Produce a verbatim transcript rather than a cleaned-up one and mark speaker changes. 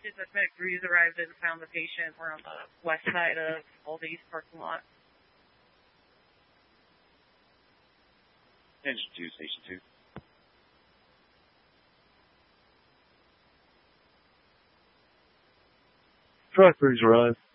Speaker 1: Dispatch crews arrived and found the patient. We're on the west side of Aldi's parking lot.
Speaker 2: Engine two, Station two.
Speaker 3: Truck crews arrived.